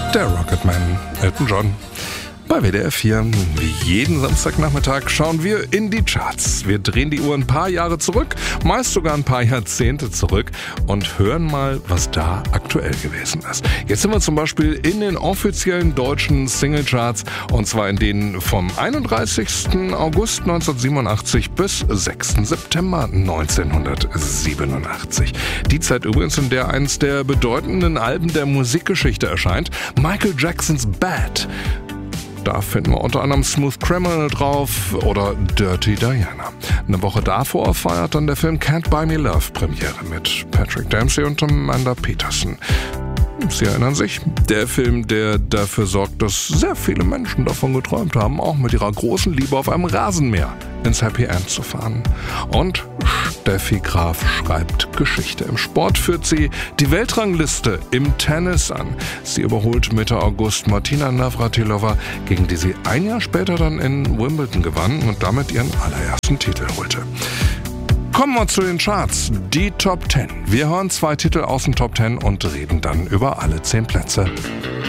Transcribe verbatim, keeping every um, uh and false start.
Der Rocketman, Elton John. Bei W D R vier, wie jeden Samstagnachmittag, schauen wir in die Charts. Wir drehen die Uhr ein paar Jahre zurück, meist sogar ein paar Jahrzehnte zurück und hören mal, was da aktuell gewesen ist. Jetzt sind wir zum Beispiel in den offiziellen deutschen Singlecharts, und zwar in denen vom einunddreißigsten August neunzehnhundertsiebenundachtzig bis sechsten September neunzehnhundertsiebenundachtzig. Die Zeit übrigens, in der eines der bedeutenden Alben der Musikgeschichte erscheint, Michael Jacksons Bad. Da finden wir unter anderem Smooth Criminal drauf oder Dirty Diana. Eine Woche davor feiert dann der Film Can't Buy Me Love Premiere mit Patrick Dempsey und Amanda Peterson. Sie erinnern sich, der Film, der dafür sorgt, dass sehr viele Menschen davon geträumt haben, auch mit ihrer großen Liebe auf einem Rasenmäher ins Happy End zu fahren. Und Steffi Graf schreibt Geschichte. Im Sport führt sie die Weltrangliste im Tennis an. Sie überholt Mitte August Martina Navratilova, gegen die sie ein Jahr später dann in Wimbledon gewann und damit ihren allerersten Titel holte. Kommen wir zu den Charts, die Top zehn. Wir hören zwei Titel aus den Top zehn und reden dann über alle zehn Plätze.